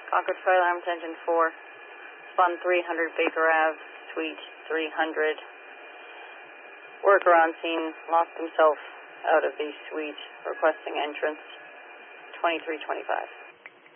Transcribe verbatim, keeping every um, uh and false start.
Concord Fire Alarms Engine four, Spun three hundred Baker Avenue, Suite three hundred. Worker on scene lost himself out of the suite, requesting entrance twenty-three twenty-five.